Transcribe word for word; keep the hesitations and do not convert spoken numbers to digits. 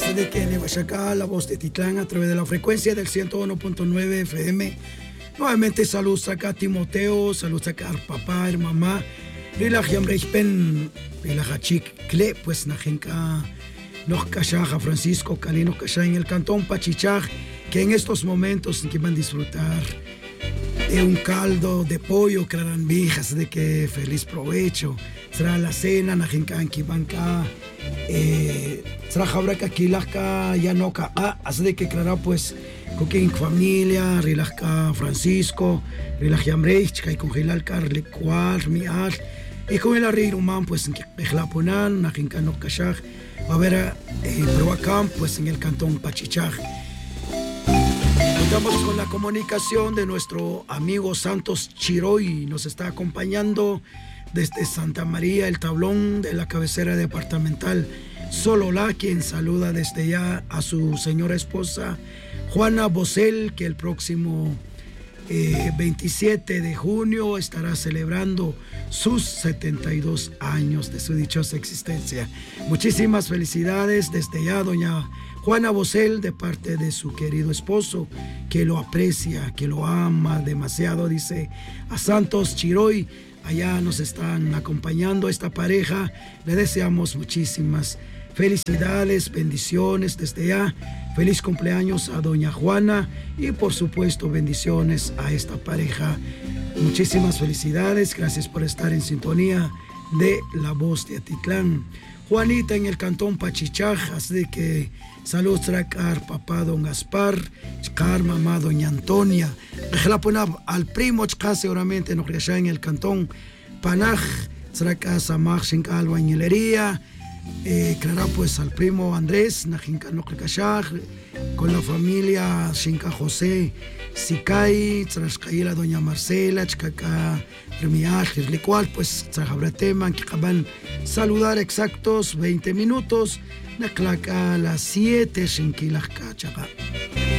Así de que Nevashaka, la voz de Titlán, a través de la frecuencia del ciento uno punto nueve F M. Nuevamente saludos acá a Timoteo, saludos acá a papá, a mamá. Rilaj Yamreichpen, Rilaj Kle, pues Najenka, Nog Kashaja, Francisco Calino Kasha en el cantón Pachichaj, que en estos momentos que van a disfrutar de un caldo de pollo, claranvijas, de que feliz provecho. Será la cena, Najenka, Kibanka, eh, será Jabraca, Kilaka, Yanoka, ah, así de que clara pues. Con familia, Rilajka Francisco, Rilaj Yamreich, que con Hilal Carle Cuar, Miar, y con el Arri Rumán, pues en Ejlaponan, Najincano Kashaj, va a haber eh, Proacam, pues en el cantón Pachichaj. Estamos con la comunicación de nuestro amigo Santos Chiroy, nos está acompañando desde Santa María, el tablón de la cabecera departamental Sololá, quien saluda desde ya a su señora esposa Juana Bosel, que el próximo eh, veintisiete de junio estará celebrando sus setenta y dos años de su dichosa existencia. Muchísimas felicidades desde ya, doña Juana Bosel, de parte de su querido esposo, que lo aprecia, que lo ama demasiado, dice a Santos Chiroy. Allá nos están acompañando esta pareja, le deseamos muchísimas felicidades, bendiciones desde ya. Feliz cumpleaños a doña Juana y por supuesto bendiciones a esta pareja. Muchísimas felicidades, gracias por estar en sintonía de La Voz de Atitlán. Juanita en el cantón Pachichaj, así de que saludos tracar papá don Gaspar, chcar mamá doña Antonia. Al primo chcar seguramente nos allá en el cantón Panaj, tracar samaj en albañilería. Eh, claro, pues al primo Andrés, Najinka Nokakashaj, con la familia Shinka José Sikai, Trascaila doña Marcela, Chcaca Remiaj, el cual pues Trajabratema, que acaban saludar exactos veinte minutos, Naklaca a las siete, Shinkilaj Kachaga.